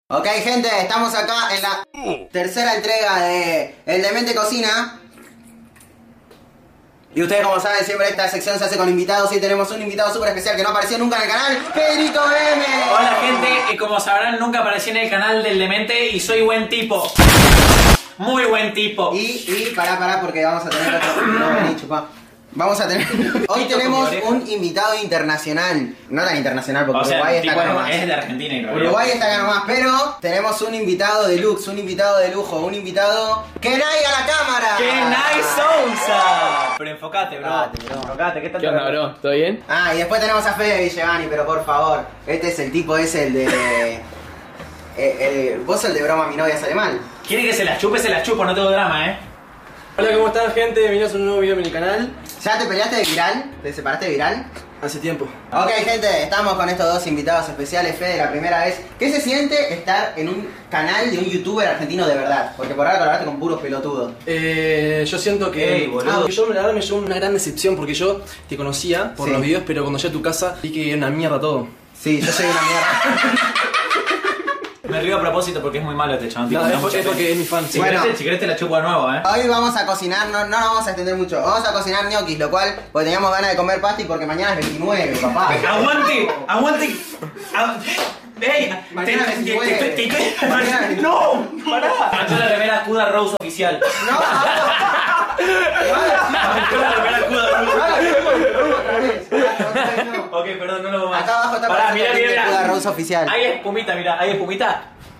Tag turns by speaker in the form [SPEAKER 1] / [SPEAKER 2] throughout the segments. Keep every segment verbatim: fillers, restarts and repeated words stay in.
[SPEAKER 1] Ok, gente, estamos acá en la tercera entrega de El Demente Cocina. Y ustedes, como saben, siempre esta sección se hace con invitados. Y tenemos un invitado súper especial que no apareció nunca en el canal, Pedrito M.
[SPEAKER 2] Hola, gente, y como sabrán, nunca aparecí en el canal del Demente y soy buen tipo. Muy buen tipo.
[SPEAKER 1] Y, y, pará, pará, porque vamos a tener otro... No, vení, chupá. Vamos a tener... Hoy tenemos un invitado internacional. No tan internacional, porque
[SPEAKER 2] o sea,
[SPEAKER 1] Uruguay está
[SPEAKER 2] tipo,
[SPEAKER 1] acá nomás.
[SPEAKER 2] es de Argentina y no.
[SPEAKER 1] Uruguay está acá nomás, pero tenemos un invitado deluxe, un invitado de lujo, un invitado... ¡Que naiga la cámara!
[SPEAKER 2] ¡Qué nice Sousa! Pero enfocate, bro.
[SPEAKER 1] Enfocate, bro.
[SPEAKER 2] Enfocate, ¿qué tal?
[SPEAKER 3] ¿Qué onda, bro? ¿Todo bien?
[SPEAKER 1] Ah, y después tenemos a Fede Villevani, pero por favor. Este es el tipo, es el de... eh, el, vos el de broma, mi novia sale mal.
[SPEAKER 2] ¿Quiere que se las chupe? Se las chupo, no tengo drama, eh.
[SPEAKER 3] Hola, ¿cómo están, gente? Bienvenidos a un nuevo video en mi canal.
[SPEAKER 1] ¿Ya te peleaste de viral? ¿Te separaste de viral?
[SPEAKER 3] Hace tiempo.
[SPEAKER 1] Ok, gente, estamos con estos dos invitados especiales. Fede, la primera vez. ¿Qué se siente estar en un canal de un youtuber argentino de verdad? Porque por ahora colaboraste con puros pelotudos.
[SPEAKER 3] Eh, yo siento que...
[SPEAKER 2] Ey, boludo.
[SPEAKER 3] Ah, yo la verdad me llevó una gran decepción porque yo te conocía por
[SPEAKER 1] Sí.
[SPEAKER 3] los videos, pero cuando llegué a tu casa vi que era una mierda todo.
[SPEAKER 1] Sí, yo soy una mierda.
[SPEAKER 2] Me río a propósito porque es muy malo este chabón. tipo,
[SPEAKER 3] No,
[SPEAKER 2] me da
[SPEAKER 3] es
[SPEAKER 2] mucha
[SPEAKER 3] porque, es
[SPEAKER 2] pena.
[SPEAKER 3] porque es mi fan.
[SPEAKER 2] Si,
[SPEAKER 1] Bueno.
[SPEAKER 2] querés, te- si querés te la chupo de nuevo, eh.
[SPEAKER 1] Hoy vamos a cocinar, no, no nos vamos a extender mucho. Vamos a cocinar ñoquis, lo cual, porque teníamos ganas de comer pasti porque mañana es veintinueve, papá.
[SPEAKER 2] ¡Aguante! ¡Aguante! Agu- ¡Ey!
[SPEAKER 1] Mañana
[SPEAKER 2] Te- te-
[SPEAKER 1] veintinueve.
[SPEAKER 2] te- te- te-
[SPEAKER 1] Mañana veintinueve.
[SPEAKER 2] ¡No! ¡Pará! Manchó la remera Cuda Rose oficial.
[SPEAKER 1] No, no,
[SPEAKER 2] Manchó la remera Cuda Rose.
[SPEAKER 1] no.
[SPEAKER 2] Ok, perdón, no lo vamos a
[SPEAKER 1] Acá abajo está
[SPEAKER 2] Pará,
[SPEAKER 1] pasando
[SPEAKER 2] mirá,
[SPEAKER 1] el link
[SPEAKER 2] mirá,
[SPEAKER 1] de
[SPEAKER 2] mirá.
[SPEAKER 1] Cuda Rose oficial.
[SPEAKER 2] Hay espumita, mirá, hay espumita.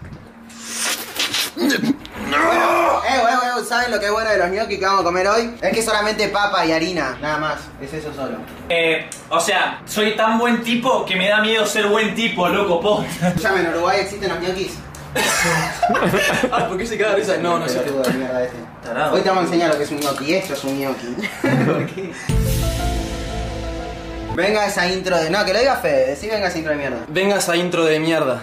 [SPEAKER 1] Eh, bueno, bueno, ¿saben lo que es bueno de los ñoquis que vamos a comer hoy? Es que solamente papa y harina, nada más. Es eso solo.
[SPEAKER 2] Eh, o sea, soy tan buen tipo que me da miedo ser buen tipo, loco, po.
[SPEAKER 1] Escuchame, ¿en Uruguay existen los ñoquis?
[SPEAKER 3] Ah, ¿por qué se caga de risa? No, no sé.
[SPEAKER 1] Pelotudo de mierda ese.
[SPEAKER 2] Tarado.
[SPEAKER 1] Hoy te vamos a enseñar lo que es un ñoqui. Esto es un ñoqui. ¿Por qué? Venga esa intro de... No, que lo diga Fede. Decí venga esa intro de mierda.
[SPEAKER 3] Venga esa intro de mierda.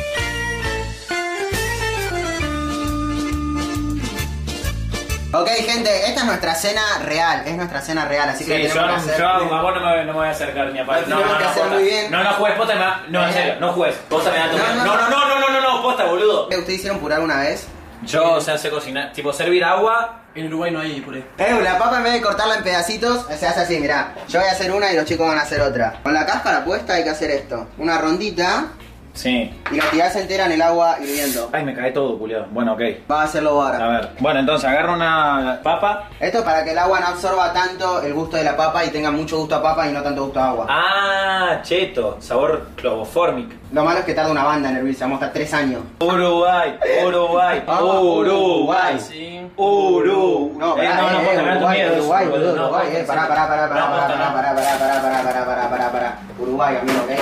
[SPEAKER 1] Ok, gente, esta es nuestra cena real. Es nuestra cena real, así que
[SPEAKER 2] Sí,
[SPEAKER 1] la
[SPEAKER 2] yo,
[SPEAKER 1] tenemos
[SPEAKER 2] no,
[SPEAKER 1] que hacer.
[SPEAKER 2] yo a vos no me, no me voy a acercar ni a
[SPEAKER 1] La tenemos que hacer
[SPEAKER 2] posta.
[SPEAKER 1] muy bien.
[SPEAKER 2] No, no juegues, posta, me da- no, en serio, no juegues. Posta me da tu
[SPEAKER 1] No,
[SPEAKER 2] miedo.
[SPEAKER 1] no,
[SPEAKER 2] No, no, no, no, no, no, no, posta, boludo.
[SPEAKER 1] ¿Ustedes hicieron puré alguna vez?
[SPEAKER 2] Yo, o sea, sé cocinar, tipo servir agua.
[SPEAKER 3] En Uruguay no hay puré.
[SPEAKER 1] Eh, la papa en vez de cortarla en pedacitos, se hace así, mirá. Yo voy a hacer una y los chicos van a hacer otra. Con la cáscara puesta hay que hacer esto. Una rondita
[SPEAKER 2] Sí.
[SPEAKER 1] y la tirás entera en el agua hirviendo.
[SPEAKER 2] Ay, me cae todo, culiado. Bueno, ok.
[SPEAKER 1] Va a hacerlo vos
[SPEAKER 2] A
[SPEAKER 1] ahora.
[SPEAKER 2] ver. Bueno, entonces agarro una papa.
[SPEAKER 1] Esto es para que el agua no absorba tanto el gusto de la papa y tenga mucho gusto a papa y no tanto gusto a agua.
[SPEAKER 2] Ah, cheto. Sabor cloboformic.
[SPEAKER 1] Lo malo es que tarda una banda en hervirse, vamos a estar tres años.
[SPEAKER 2] Uruguay, Uruguay,
[SPEAKER 1] Vamos,
[SPEAKER 2] Uruguay.
[SPEAKER 3] Sí.
[SPEAKER 2] Uru.
[SPEAKER 1] No,
[SPEAKER 2] Eh,
[SPEAKER 1] pará,
[SPEAKER 2] no, no,
[SPEAKER 1] eh,
[SPEAKER 2] posta, me da tu
[SPEAKER 1] Uruguay,
[SPEAKER 2] miedo,
[SPEAKER 1] Uruguay,
[SPEAKER 2] eso,
[SPEAKER 1] boludo,
[SPEAKER 2] no,
[SPEAKER 1] Uruguay,
[SPEAKER 2] posta,
[SPEAKER 1] eh, pará, pará, pará, pará,
[SPEAKER 2] no,
[SPEAKER 1] pará,
[SPEAKER 2] posta,
[SPEAKER 1] pará,
[SPEAKER 2] no.
[SPEAKER 1] pará, pará, pará, pará, pará, pará, pará, pará. Uruguay, amigo, ¿ok?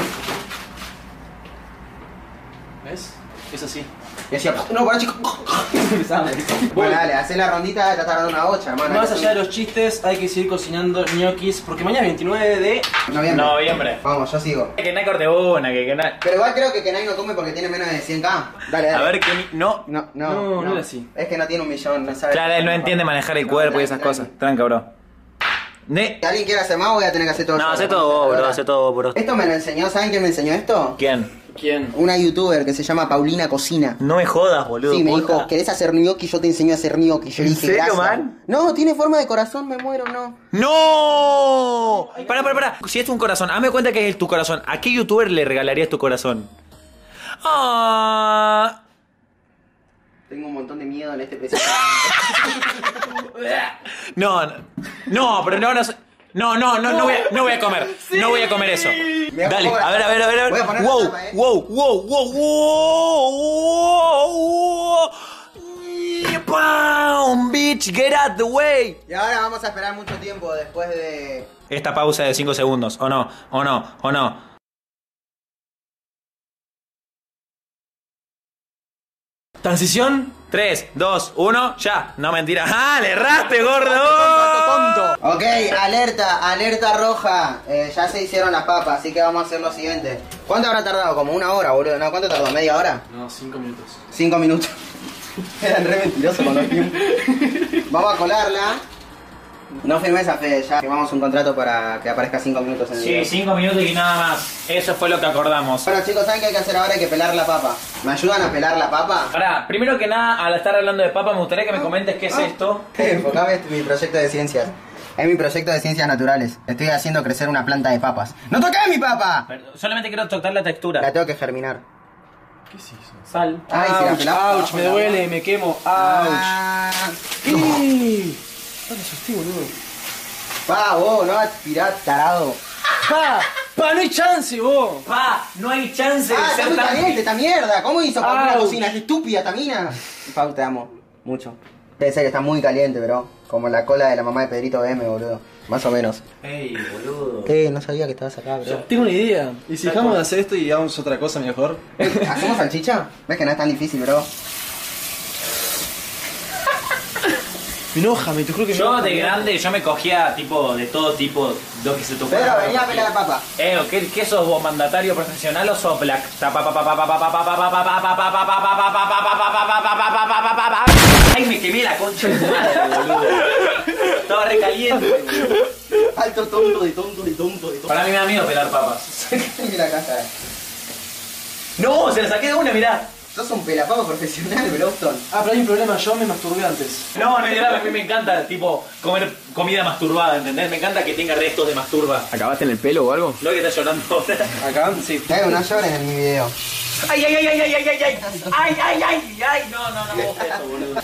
[SPEAKER 3] ¿Ves? Es así.
[SPEAKER 1] Y decía, no, pará, chico. Bueno, dale, hacé la rondita, ya tarda una bocha, hermano.
[SPEAKER 3] Más allá de los chistes, hay que seguir cocinando ñoquis porque mañana es veintinueve de...
[SPEAKER 1] Noviembre.
[SPEAKER 2] Noviembre.
[SPEAKER 1] Vamos, yo sigo.
[SPEAKER 2] Que no corte una, que que no.
[SPEAKER 1] Pero igual creo que Kenai no come porque tiene menos de cien k. Dale, dale.
[SPEAKER 2] A ver, que ni- no.
[SPEAKER 1] No, no,
[SPEAKER 3] No, no era así.
[SPEAKER 1] Es que no tiene un millón, no sabe.
[SPEAKER 2] Claro, él no entiende manejar el cuerpo y esas
[SPEAKER 1] tranqui,
[SPEAKER 2] cosas. Tranca, bro. Ne.
[SPEAKER 1] Si alguien quiere hacer más, voy a tener que hacer todo
[SPEAKER 2] No,
[SPEAKER 1] yo.
[SPEAKER 2] hace todo vos, bro, hace todo vos, bro.
[SPEAKER 1] Esto me lo enseñó, ¿saben quién me enseñó esto?
[SPEAKER 2] ¿Quién?
[SPEAKER 3] ¿Quién?
[SPEAKER 1] Una youtuber que se llama Paulina Cocina.
[SPEAKER 2] No me jodas, boludo.
[SPEAKER 1] Sí, me
[SPEAKER 2] posta.
[SPEAKER 1] dijo, ¿querés hacer gnocchi? Yo te enseño a hacer gnocchi. Yo le
[SPEAKER 2] ¿En
[SPEAKER 1] dije,
[SPEAKER 2] serio,
[SPEAKER 1] gracias.
[SPEAKER 2] man?
[SPEAKER 1] No, tiene forma de corazón, me muero, no.
[SPEAKER 2] ¡No! Pará, pará, pará. Si es un corazón, hazme cuenta que es tu corazón. ¿A qué youtuber le regalarías tu corazón? Ah.
[SPEAKER 1] Tengo un montón de miedo en este preciso
[SPEAKER 2] No, no, no, pero no, no, no, no, no, no voy a, no voy a comer, no voy a comer eso.
[SPEAKER 1] voy a
[SPEAKER 2] Dale,
[SPEAKER 1] poner-
[SPEAKER 2] a ver, a ver, a ver, a
[SPEAKER 1] voy a
[SPEAKER 2] ver.
[SPEAKER 1] poner la
[SPEAKER 2] Wow,
[SPEAKER 1] tapa, eh.
[SPEAKER 2] wow, wow, wow, wow, wow. ¡Pam! Bitch, get out the way.
[SPEAKER 1] Y ahora vamos a esperar mucho tiempo después de...
[SPEAKER 2] Esta pausa de cinco segundos, o no, o no, o no.
[SPEAKER 3] Transición.
[SPEAKER 2] tres, dos, uno, ya. No, mentira. ¡Ah, le erraste, gordo!
[SPEAKER 3] Tonto.
[SPEAKER 1] Ok, alerta, alerta roja. Eh, ya se hicieron las papas, así que vamos a hacer lo siguiente. ¿Cuánto habrá tardado? Como una hora, boludo. No, ¿cuánto tardó? ¿Media hora?
[SPEAKER 3] No, cinco minutos.
[SPEAKER 1] Cinco minutos. Eran re mentirosos con los tiempos. Vamos a colarla. No firmes a Fede, ya firmamos un contrato para que aparezca cinco minutos en el
[SPEAKER 2] Sí,
[SPEAKER 1] video.
[SPEAKER 2] cinco minutos y nada más. Eso fue lo que acordamos.
[SPEAKER 1] Bueno chicos, ¿saben qué hay que hacer ahora? Hay que pelar la papa. ¿Me ayudan a pelar la papa?
[SPEAKER 2] Ahora, primero que nada, al estar hablando de papa, me gustaría que me comentes qué es
[SPEAKER 1] Ah.
[SPEAKER 2] esto.
[SPEAKER 1] Enfocame en mi proyecto de ciencias. Es mi proyecto de ciencias naturales. Estoy haciendo crecer una planta de papas. ¡No toqué mi papa!
[SPEAKER 2] Perdón, solamente quiero tocar la textura.
[SPEAKER 1] La tengo que germinar.
[SPEAKER 3] ¿Qué es eso?
[SPEAKER 2] Sal.
[SPEAKER 1] Ay, si la
[SPEAKER 3] Ouch,
[SPEAKER 1] pelás,
[SPEAKER 3] ouch,
[SPEAKER 1] abajo
[SPEAKER 3] me
[SPEAKER 1] del
[SPEAKER 3] duele,
[SPEAKER 1] agua.
[SPEAKER 3] me quemo. Ouch.
[SPEAKER 1] Ah.
[SPEAKER 3] ¿Qué? No te asusté, boludo.
[SPEAKER 1] Pa, vos, no vas a tirar tarado.
[SPEAKER 3] Pa, pa, no hay chance, vos.
[SPEAKER 2] Pa, no hay chance de
[SPEAKER 1] Ah, está
[SPEAKER 2] ser
[SPEAKER 1] muy
[SPEAKER 2] tan...
[SPEAKER 1] caliente esta mierda. ¿Cómo hizo para una
[SPEAKER 3] Ouch.
[SPEAKER 1] cocina? Es estúpida, Tamina. Pau, te amo. Mucho. Debe ser que está muy caliente, bro. Como la cola de la mamá de Pedrito B M, boludo. Más o menos.
[SPEAKER 2] Ey, boludo.
[SPEAKER 1] Eh, no sabía que estabas acá, bro.
[SPEAKER 3] Tengo una idea. ¿Y si dejamos de hacer esto y hagamos otra cosa mejor?
[SPEAKER 1] ¿Hacemos salchicha? ¿Ves que no es tan difícil, bro?
[SPEAKER 3] Me enoja, me te juro que me
[SPEAKER 2] Yo
[SPEAKER 3] enoja.
[SPEAKER 2] de grande, yo me cogía tipo de todo tipo, lo que se tocaba.
[SPEAKER 1] Pedro, venía a pelar la papa.
[SPEAKER 2] Eh, ¿qué, ¿qué sos vos, mandatario profesional o sos black? Ay, me quemé la concha de tu madre, boludo. Estaba recaliente.
[SPEAKER 1] Alto tonto de tonto de tonto de tonto.
[SPEAKER 2] Para mí me da miedo pelar papas.
[SPEAKER 1] Mira acá está.
[SPEAKER 2] No, se la saqué de una, mirá.
[SPEAKER 1] Sos un pelapapa profesional, Broston.
[SPEAKER 3] Ah, pero hay un problema, yo me masturbé antes.
[SPEAKER 2] No, no, mirá, a mí me encanta, tipo, comer comida masturbada, ¿entendés? Me encanta que tenga restos de masturba.
[SPEAKER 4] ¿Acabaste en el pelo o algo?
[SPEAKER 2] Lo que está llorando ahora.
[SPEAKER 3] Acá, sí.
[SPEAKER 1] Eh, no llores en mi video.
[SPEAKER 2] Ay, ay, ay, ay, ay, ay, ay, ay, ay, ay, ay, ay, no, no, no me gusta eso, boludo.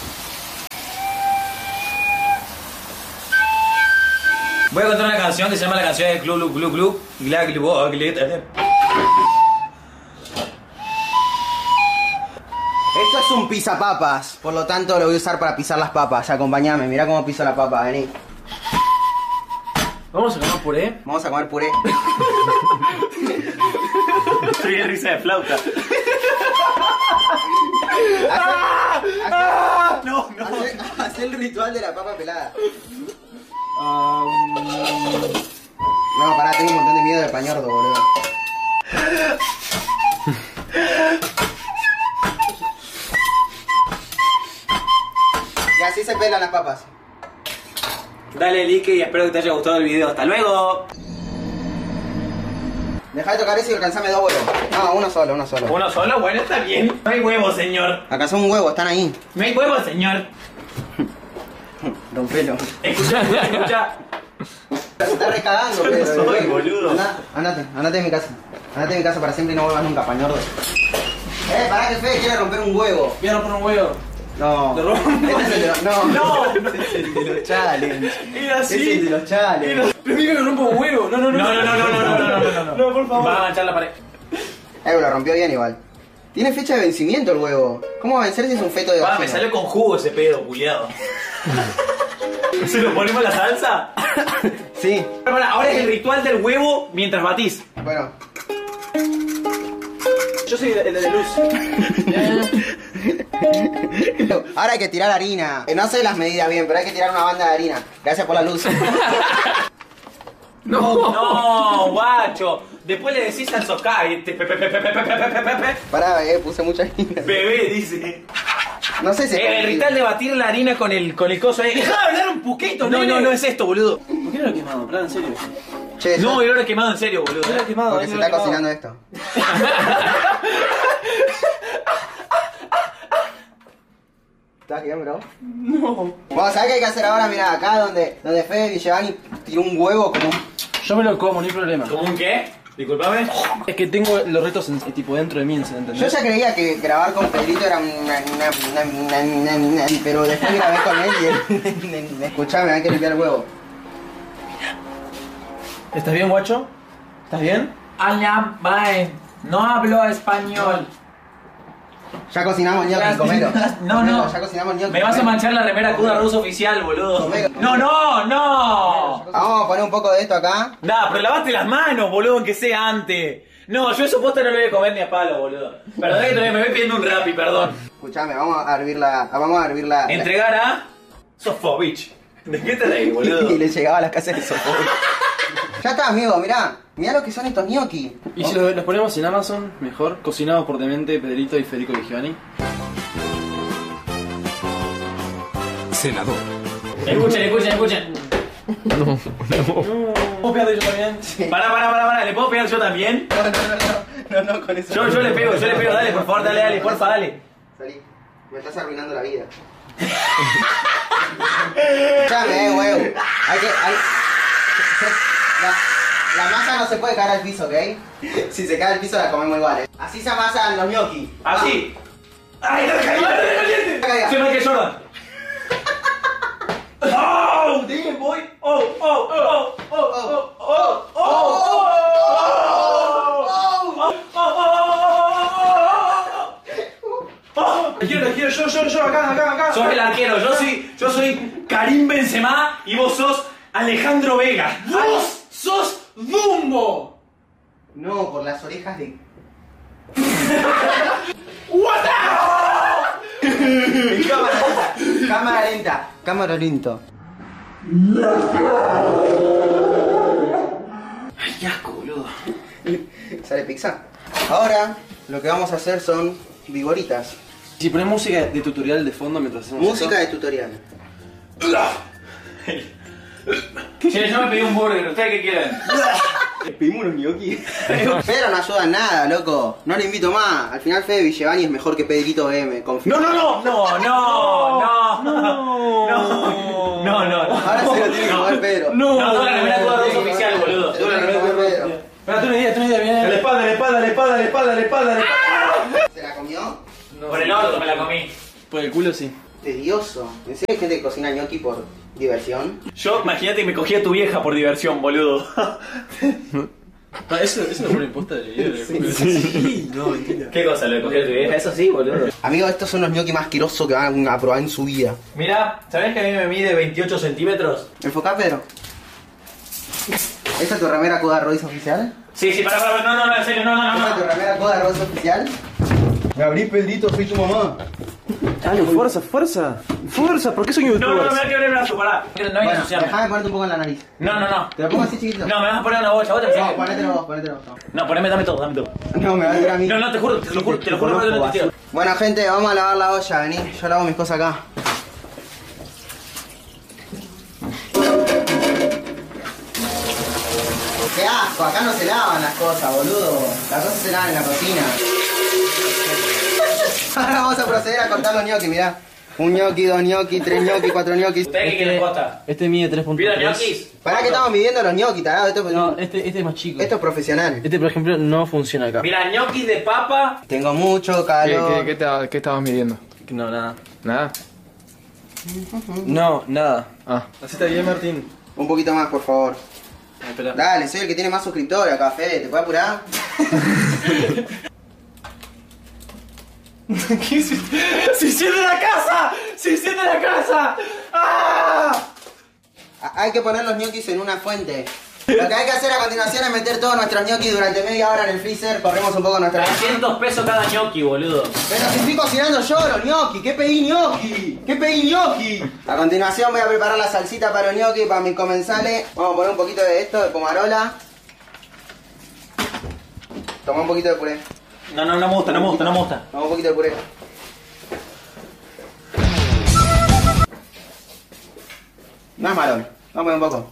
[SPEAKER 2] Voy a contar una canción que se llama la canción de Glu Glu Glu Glu Gla Glu Glu Glu.
[SPEAKER 1] Esto es un pisapapas, por lo tanto lo voy a usar para pisar las papas. Acompáñame, mirá cómo piso la papa, vení.
[SPEAKER 3] Vamos a comer puré.
[SPEAKER 1] Vamos a comer puré.
[SPEAKER 2] Estoy de risa de flauta. No, no.
[SPEAKER 1] Hacé, hacé el ritual de la papa pelada.
[SPEAKER 3] Um,
[SPEAKER 1] No, pará, tengo un montón de miedo de pañordo, boludo. Y así se pelan las papas.
[SPEAKER 2] Dale like y espero que te haya gustado el video. Hasta luego.
[SPEAKER 1] Dejá de tocar eso y alcanzame dos huevos. No, uno solo, uno solo.
[SPEAKER 2] Uno solo, bueno, está bien. No hay huevo, señor.
[SPEAKER 1] Alcanzó un huevo, están ahí.
[SPEAKER 2] No hay huevo, señor.
[SPEAKER 1] Rompelo.
[SPEAKER 2] Escucha, escucha.
[SPEAKER 1] Se está recagando,
[SPEAKER 2] Yo no
[SPEAKER 1] Pedro,
[SPEAKER 2] soy,
[SPEAKER 1] bebé.
[SPEAKER 2] boludo.
[SPEAKER 1] Andá, andate, andate de mi casa. Andate de mi casa para siempre y no vuelvas nunca, pañordo. Eh, pará que Fede quiere romper un huevo.
[SPEAKER 3] voy a romper un huevo.
[SPEAKER 1] No.
[SPEAKER 3] Lo rompo.
[SPEAKER 1] Este es el de los... No.
[SPEAKER 2] No.
[SPEAKER 1] Este es el de los challenge.
[SPEAKER 2] Era
[SPEAKER 1] Este es el de los challenge.
[SPEAKER 3] Pero mira que rompo un huevo. No, no, no.
[SPEAKER 2] No, no, no, no, no, no, no, no, no, no.
[SPEAKER 3] No, por favor.
[SPEAKER 2] Va a manchar la pared.
[SPEAKER 1] Eh, lo rompió bien igual. Tiene fecha de vencimiento el huevo. ¿Cómo va a vencer si es un feto de
[SPEAKER 2] Pa,
[SPEAKER 1] gallina?
[SPEAKER 2] me salió con jugo ese pedo, culiado. ¿Se lo ponemos a la salsa?
[SPEAKER 1] Sí.
[SPEAKER 2] Pero pará, ahora es el ritual del huevo mientras batís.
[SPEAKER 1] Bueno.
[SPEAKER 3] Yo soy el de luz.
[SPEAKER 1] Ahora hay que tirar harina. Eh, No sé las medidas bien, pero hay que tirar una banda de harina. Gracias por la luz.
[SPEAKER 2] No, no, guacho. Después le decís al Sokai. te- pe- pe- pe- pe- pe- pe- pe- pe- pe- pe-
[SPEAKER 1] Pará, eh, puse mucha harina.
[SPEAKER 2] Bebé, dice.
[SPEAKER 1] No sé si...
[SPEAKER 2] Eh, el ritual de batir la harina con el, con el coso ahí. ¡Deja de hablar un poquito! No, no, no es esto, boludo.
[SPEAKER 3] ¿Por qué no lo he quemado? Plan, en serio.
[SPEAKER 1] Che,
[SPEAKER 2] No,
[SPEAKER 1] yo-
[SPEAKER 2] yo lo he quemado en serio, boludo.
[SPEAKER 3] No lo he quemado.
[SPEAKER 1] porque
[SPEAKER 3] no
[SPEAKER 1] se
[SPEAKER 3] lo he
[SPEAKER 1] está
[SPEAKER 3] quemado.
[SPEAKER 1] cocinando esto. ¿Estás bien, bro?
[SPEAKER 3] No.
[SPEAKER 1] Vamos, ¿sabés qué hay que hacer ahora? Mirá, acá donde, donde Fede Giovanni tiró un huevo como un...
[SPEAKER 3] Yo me lo como, no hay problema.
[SPEAKER 2] ¿Cómo un qué? Disculpame.
[SPEAKER 3] Es que tengo los restos en- tipo dentro de mí,
[SPEAKER 1] Yo
[SPEAKER 3] ¿entendés?
[SPEAKER 1] ya creía que grabar con Pedrito era una, una, una, una, una, una, pero después grabé con él y él... Escuchame, hay que limpiar el huevo.
[SPEAKER 3] ¿Estás bien, guacho? ¿Estás bien?
[SPEAKER 2] Allá, bye. No hablo español.
[SPEAKER 1] Ya cocinamos ñoqui, comelo.
[SPEAKER 2] No, no.
[SPEAKER 1] Ya cocinamos ñoqui.
[SPEAKER 2] Me vas a
[SPEAKER 1] comelo.
[SPEAKER 2] manchar la remera Cuda Ruso oficial, boludo.
[SPEAKER 1] Comelo.
[SPEAKER 2] No, no, no.
[SPEAKER 1] Vamos a poner un poco de esto acá.
[SPEAKER 2] Nah, pero lavate las manos, boludo, aunque sea antes. No, yo eso posta no lo voy a comer ni a palo, boludo. Perdón que te- me voy pidiendo un rapi, perdón.
[SPEAKER 1] Escuchame, vamos a hervir la... Vamos a hervir la...
[SPEAKER 2] Entregar a Sofovich. ¿De qué te reís, boludo?
[SPEAKER 1] Y le llegaba a las casas de sofón. Ya está, amigo, mirá. Mirá lo que son estos gnocchi.
[SPEAKER 3] Y si los, los ponemos en Amazon, mejor. Cocinados por Demente, Pedrito y Federico Giovanni.
[SPEAKER 4] Senador.
[SPEAKER 2] Escuchen, escuchen, escuchen.
[SPEAKER 3] No, no. ¿Puedo pegar yo también?
[SPEAKER 1] Sí.
[SPEAKER 2] Pará, pará, pará, pará, ¿le puedo pegar yo también?
[SPEAKER 1] No, no, no, no, no, con eso.
[SPEAKER 2] Yo, yo le pego, yo le pego, dale, por favor, dale, dale, porfa, dale.
[SPEAKER 1] Salí, me estás arruinando la vida. Escuchame, eh, huevo. Hay que. Hay... La, la masa no se puede caer al piso, ¿ok? Si se cae al piso la comemos igual, ¿eh? Así se amasan los gnocchi.
[SPEAKER 2] Así. ¡Ay, está caliente, está caliente! Soy Michael Jordan. ¡Oh! Damn, boy. ¡Oh, oh, oh, oh, oh, oh, oh, oh, oh!
[SPEAKER 3] Quiero, quiero, yo, yo, yo, acá, acá, acá.
[SPEAKER 2] Sos el arquero, yo soy, yo soy Karim Benzema y vos sos Alejandro Vega.
[SPEAKER 3] ¡Vos sos Dumbo!
[SPEAKER 1] No, por las orejas de.
[SPEAKER 2] What the?
[SPEAKER 1] Cámara lenta, cámara lenta, cámara lento.
[SPEAKER 2] Ay, qué asco, boludo.
[SPEAKER 1] ¿Sale pizza? Ahora lo que vamos a hacer son vigoritas.
[SPEAKER 3] Si pones música de tutorial de fondo mientras hacemos
[SPEAKER 1] Música
[SPEAKER 3] eso.
[SPEAKER 1] de tutorial.
[SPEAKER 2] Che, yo me pedí un burger, ¿ustedes qué quieren?
[SPEAKER 1] Pedimos unos gnocchi. Pedro no ayuda en nada, loco. No lo invito más. Al final Fede Villevani es mejor que Pedrito M. Confío.
[SPEAKER 2] No, no, no, no, no, no, no, no, no, no.
[SPEAKER 1] Ahora se lo tiene que comer Pedro.
[SPEAKER 3] No,
[SPEAKER 2] No, doble remera Cuba Rosa oficial, boludo.
[SPEAKER 1] Se lo tiene que comer Pedro.
[SPEAKER 3] Espera, tú una idea, tú una idea, viene.
[SPEAKER 4] La espalda, la espalda, la espalda, la espalda, la espalda, la espalda.
[SPEAKER 1] ¿Se la comió?
[SPEAKER 2] Por el orto me la comí.
[SPEAKER 3] Por el culo sí.
[SPEAKER 1] Tedioso. ¿En serio hay gente que cocina gnocchi por diversión?
[SPEAKER 2] Yo, imagínate que me cogí a tu vieja por diversión, boludo.
[SPEAKER 3] Ah, eso, eso lo pone imposta del video. Sí, no, mentira.
[SPEAKER 2] ¿Qué cosa, lo de coger a tu vieja? Eso sí, boludo.
[SPEAKER 1] Amigos, estos son los gnocchi más asquerosos que van a probar en su vida.
[SPEAKER 2] Mirá, ¿sabés que a mí me mide veintiocho centímetros?
[SPEAKER 1] ¿Enfocá, Pedro? ¿Esa es tu remera Coda Royce oficial?
[SPEAKER 2] Sí, sí, pará, pará, no, no, no, en serio, no, no,
[SPEAKER 1] ¿Esa
[SPEAKER 2] no.
[SPEAKER 1] es tu remera Coda Royce oficial?
[SPEAKER 4] Me abrí, Pedrito, soy tu mamá.
[SPEAKER 3] Dale, fuerza, fuerza. Fuerza, ¿por qué soy
[SPEAKER 2] No, no,
[SPEAKER 3] youtuber?
[SPEAKER 2] no, me va a quebrar el brazo, pará. No hay que
[SPEAKER 1] Bueno,
[SPEAKER 2] ensuciarme.
[SPEAKER 1] déjame ponerte un poco en la nariz.
[SPEAKER 2] No, no, no.
[SPEAKER 1] ¿Te lo pongo así chiquito?
[SPEAKER 2] No, me vas a poner una bocha, vos te
[SPEAKER 1] No,
[SPEAKER 2] pensás que-
[SPEAKER 1] ponételo vos, ponételo vos.
[SPEAKER 2] No, poneme, dame todo, dame todo.
[SPEAKER 1] No, me va a tirar a mí.
[SPEAKER 2] No, no, te juro, te lo juro, te lo juro, te lo tiro.
[SPEAKER 1] Bueno, gente, vamos a lavar la olla, vení. Yo lavo mis cosas acá. ¡Qué asco! Acá no se lavan las cosas, boludo. Las cosas se lavan en la cocina. Ahora vamos a proceder a cortar los gnocchi, mirá. Un gnocchi, dos gnocchi, tres gnocchi, cuatro gnocchi.
[SPEAKER 2] ¿Ustedes qué quieren costa?
[SPEAKER 3] Este mide tres punto
[SPEAKER 2] ¿Pida
[SPEAKER 3] tres.
[SPEAKER 2] ñoquis?
[SPEAKER 1] Pará que estamos midiendo los gnocchi, tarado. Esto,
[SPEAKER 3] No, este, este es más chico.
[SPEAKER 1] esto es profesional.
[SPEAKER 3] Este, por ejemplo, no funciona acá.
[SPEAKER 2] Mira, ñoquis de papa.
[SPEAKER 1] Tengo mucho
[SPEAKER 4] ¿Qué,
[SPEAKER 1] calor.
[SPEAKER 4] qué, qué, te- qué estabas midiendo?
[SPEAKER 3] No, nada.
[SPEAKER 4] Nada.
[SPEAKER 3] No, nada.
[SPEAKER 4] Ah.
[SPEAKER 3] Así está bien, Martín.
[SPEAKER 1] Un poquito más, por favor.
[SPEAKER 3] Ah, espera.
[SPEAKER 1] Dale, soy el que tiene más suscriptores acá, Fede. ¿Te puedes apurar?
[SPEAKER 2] ¿Qué se... ¡Se enciende la casa! ¡Se enciende la casa! ¡Ah!
[SPEAKER 1] A- Hay que poner los ñoquis en una fuente. Lo que hay que hacer a continuación es meter todos nuestros ñoquis durante media hora en el freezer. Corremos un poco nuestra...
[SPEAKER 2] trescientos pesos cada ñoqui, boludo.
[SPEAKER 1] Pero si estoy cocinando yo los ñoquis. ¿Qué pedí ñoqui? ¿Qué pedí ñoqui? A continuación voy a preparar la salsita para los ñoquis, para mis comensales. Vamos a poner un poquito de esto, de pomarola. Toma un poquito de puré.
[SPEAKER 2] No, no, no me gusta, no me gusta, no me gusta.
[SPEAKER 1] Toma un poquito de puré. No es malo. Vamos a poner un poco.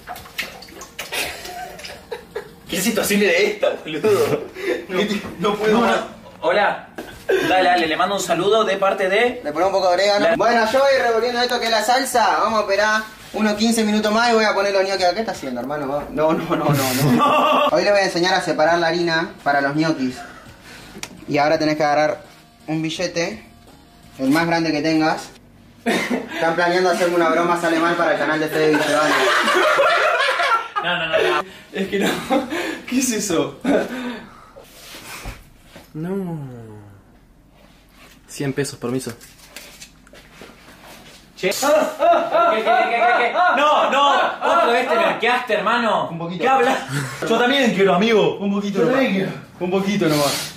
[SPEAKER 2] ¿Qué situación era esta, boludo?
[SPEAKER 1] No, no puedo
[SPEAKER 2] No,
[SPEAKER 1] más.
[SPEAKER 2] no. Hola. Dale, dale, le mando un saludo de parte de...
[SPEAKER 1] Le ponemos un poco de orégano.
[SPEAKER 2] La-
[SPEAKER 1] Bueno, yo voy revolviendo esto que es la salsa. Vamos a esperar unos quince minutos más y voy a poner los ñoquis. ¿Qué está haciendo, hermano? No, no, no, no, no. Hoy le voy a enseñar a separar la harina para los ñoquis. Y ahora tenés que agarrar un billete, el más grande que tengas. Están planeando hacerme una broma, sale mal para el canal de Fede Villevani.
[SPEAKER 2] No, no, no, no.
[SPEAKER 3] Es que no. ¿Qué es eso? No. cien pesos, permiso.
[SPEAKER 2] Che. ¿Qué, qué, qué, qué, qué? No, no. Otra vez te merqueaste, hermano.
[SPEAKER 1] Un poquito.
[SPEAKER 2] ¿Qué hablas?
[SPEAKER 4] Yo también quiero, amigo.
[SPEAKER 1] Un poquito nomás.
[SPEAKER 4] Un poquito nomás.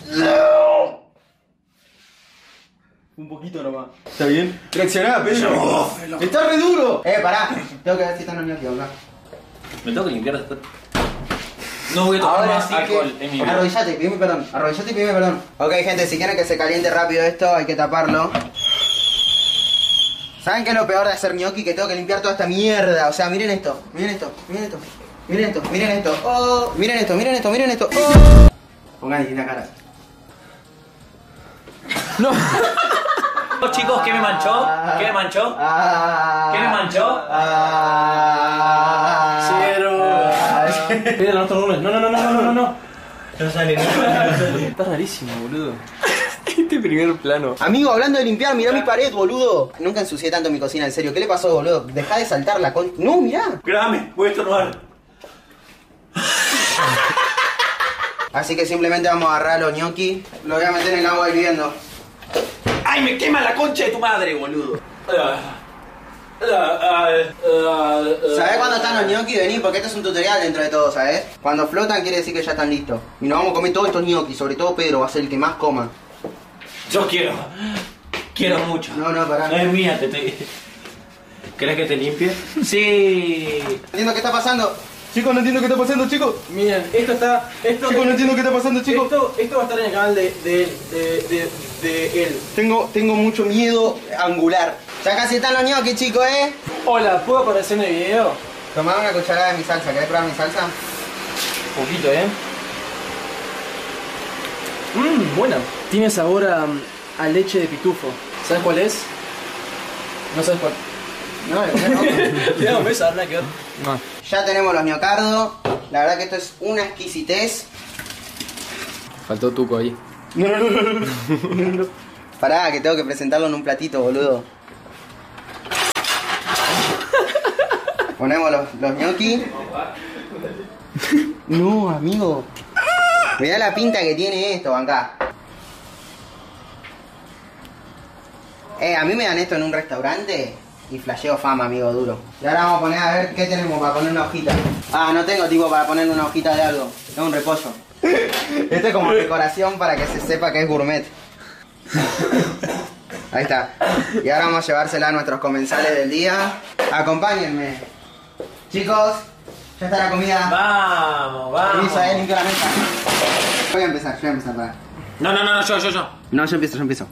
[SPEAKER 4] Un poquito nomás. ¿Está bien? Reaccioná, Pedro. Está re duro.
[SPEAKER 1] Eh, pará. Tengo que ver si están los ñoquis acá.
[SPEAKER 2] Me tengo que limpiar después. No voy a tomar
[SPEAKER 1] Ahora
[SPEAKER 2] más
[SPEAKER 1] sí
[SPEAKER 2] alcohol
[SPEAKER 1] que...
[SPEAKER 2] en mi vida.
[SPEAKER 1] Arrodillate y pídeme perdón. Arrodillate y pídeme perdón. Ok, gente, si quieren que se caliente rápido esto, hay que taparlo. ¿Saben qué es lo peor de hacer gnocchi? Que tengo que limpiar toda esta mierda. O sea, miren esto, miren esto, miren esto, miren esto, miren esto. Oh, miren esto, miren esto, miren esto. Oh. Pongan ahí la cara.
[SPEAKER 2] No. Chicos, ¿qué me manchó? ¿Qué me manchó? ¿Qué me manchó?
[SPEAKER 3] Cero. Pídele a otro lunes. No, no, no, no, no, no, no.
[SPEAKER 4] No sale, no sale.
[SPEAKER 3] Está rarísimo, boludo.
[SPEAKER 4] Este primer plano.
[SPEAKER 1] Amigo, hablando de limpiar, mirá mi pared, boludo. Nunca ensucié tanto mi cocina, en serio. ¿Qué le pasó, boludo? Dejá de saltar la con... No, mirá.
[SPEAKER 2] Grame, voy a estornudar.
[SPEAKER 1] Así que simplemente vamos a agarrar los gnocchi. Los voy a meter en el agua hirviendo.
[SPEAKER 2] ¡Ay, me quema la concha de tu madre, boludo!
[SPEAKER 1] ¿Sabés cuándo están los gnocchi? Vení, porque este es un tutorial dentro de todo, ¿sabés? Cuando flotan quiere decir que ya están listos. Y nos vamos a comer todos estos gnocchi, sobre todo Pedro va a ser el que más coma.
[SPEAKER 2] Yo quiero. Quiero mucho.
[SPEAKER 1] No, no, pará.
[SPEAKER 2] No es mía, te estoy... ¿Querés que te limpie? Sí.
[SPEAKER 1] ¿Entiendo qué está pasando?
[SPEAKER 4] Chicos, no entiendo qué está pasando, chicos.
[SPEAKER 3] Miren, esto está. Esto,
[SPEAKER 4] Chicos, no entiendo qué está pasando, chicos.
[SPEAKER 3] Esto, esto va a estar en el canal de, de, de, de, de él.
[SPEAKER 1] Tengo, tengo mucho miedo angular. Ya casi están los gnocchi, chicos, ¿eh?
[SPEAKER 3] Hola, ¿puedo aparecer en el video?
[SPEAKER 1] Tomá una cucharada de mi salsa. ¿Querés probar mi salsa?
[SPEAKER 3] Poquito, ¿eh? Mmm, buena. Tiene sabor a, a leche de pitufo. ¿Sabes cuál es? No sabes cuál.
[SPEAKER 1] No, no.
[SPEAKER 3] Te da un beso, nada que ver.
[SPEAKER 4] No.
[SPEAKER 1] Ya tenemos los ñocardos. La verdad que esto es una exquisitez.
[SPEAKER 4] Faltó tuco ahí.
[SPEAKER 1] No, no, no, no, no, no. Pará, que tengo que presentarlo en un platito, boludo. Ponemos los, los gnocchi. No, amigo. Mirá la pinta que tiene esto, acá. Eh, a mí me dan esto en un restaurante y flasheo fama, amigo, duro. Y ahora vamos a poner a ver qué tenemos para poner una hojita. Ah, no tengo tipo para ponerle una hojita de algo. Tengo un repollo. Esto es como decoración para que se sepa que es gourmet. Ahí está. Y ahora vamos a llevársela a nuestros comensales del día. Acompáñenme. Chicos, ya está la comida.
[SPEAKER 2] Vamos, vamos.
[SPEAKER 1] Permiso, eh, limpio la mesa. Voy a empezar, yo voy a empezar, para.
[SPEAKER 2] No, no, no, no, yo, yo, yo.
[SPEAKER 1] No, yo empiezo, yo empiezo.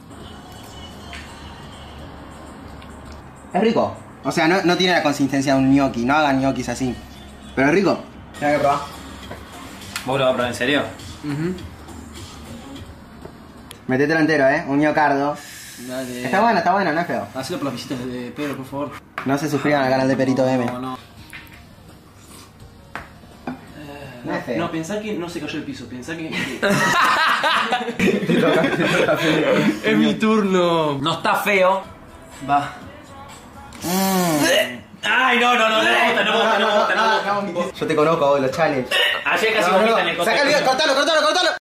[SPEAKER 1] Es rico. O sea, no, no tiene la consistencia de un gnocchi. No hagan ñoquis así. Pero es rico. Tienes que probar.
[SPEAKER 2] ¿Vos lo vas a probar en serio?
[SPEAKER 3] Uh-huh.
[SPEAKER 1] Metételo entero, eh. Un ñocardo.
[SPEAKER 3] Dale.
[SPEAKER 1] Está bueno, está bueno, no es feo.
[SPEAKER 3] Hacelo por las visitas de Pedro, por favor.
[SPEAKER 1] No se suscriban al canal de Perito M.
[SPEAKER 3] No, no.
[SPEAKER 1] No es feo.
[SPEAKER 3] No, pensá que no se cayó el piso, pensá que...
[SPEAKER 4] Es mi turno.
[SPEAKER 2] No está feo.
[SPEAKER 3] Va.
[SPEAKER 1] Mm.
[SPEAKER 2] Ay, no, no, no, no me gusta, no me gusta, no me gusta, no me gusta.
[SPEAKER 1] Yo te conozco, los challenge.
[SPEAKER 2] Ayer casi
[SPEAKER 1] No, no,
[SPEAKER 2] vomita en el
[SPEAKER 1] saca el video, cortalo, cortalo, cortalo.